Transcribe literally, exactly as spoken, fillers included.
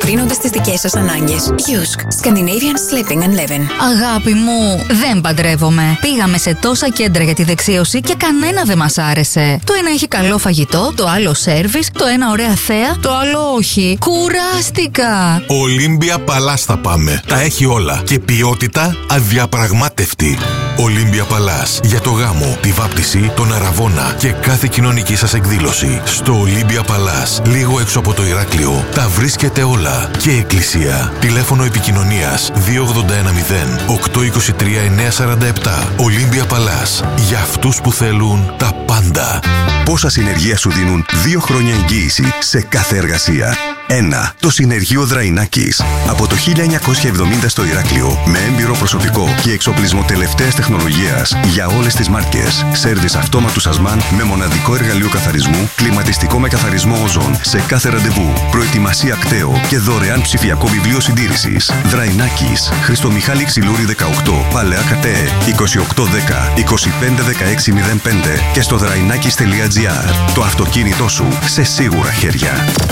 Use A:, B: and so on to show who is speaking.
A: ανταποκρίνονται στις δικές σας ανάγκες. Γιούσκ, Scandinavian Sleeping and Living.
B: Αγάπη μου, δεν παντρεύομαι. Πήγαμε σε τόσα κέντρα για τη δεξίωση και κανένα δεν μας άρεσε. Το ένα έχει καλό φαγητό, το άλλο σέρβις, το ένα ωραία θέα, το άλλο όχι. Κουράστηκα.
C: Olympia Palace θα πάμε. Τα έχει όλα. Και ποιότητα αδιαπραγμάτευτη. Olympia Palace. Για το γάμο, τη βάπτιση, τον αραβώνα και κάθε κοινωνική σας εκδήλωση. Στο Olympia Palace, λίγο έξω από το Ηράκλειο, τα βρίσκετε όλα. Και εκκλησία. Τηλέφωνο επικοινωνίας δύο ογδόντα ένα μηδέν οκτακόσια είκοσι τρία εννιακόσια σαράντα επτά. Olympia Palace. Για αυτούς που θέλουν τα πάντα.
D: Πόσα συνεργεία σου δίνουν δύο χρόνια εγγύηση σε κάθε εργασία. ένα. Το Συνεργείο Δραϊνάκης. Από το χίλια εννιακόσια εβδομήντα στο Ηράκλειο, με έμπειρο προσωπικό και εξοπλισμό τελευταίας τεχνολογίας για όλες τις μάρκες. Σέρβις αυτόματου σασμάν με μοναδικό εργαλείο καθαρισμού, κλιματιστικό με καθαρισμό οζόν σε κάθε ραντεβού, προετοιμασία κταίο και δωρεάν ψηφιακό βιβλίο συντήρησης. Δραϊνάκης. Χριστομιχάλη Ξυλούρη δεκαοκτώ, Παλαιά Κατέ, είκοσι οκτώ δέκα είκοσι πέντε δεκαέξι μηδέν πέντε και στο δραϊνάκης τελεία τζι άρ. Το αυτοκίνητό σου σε σίγουρα χέρια.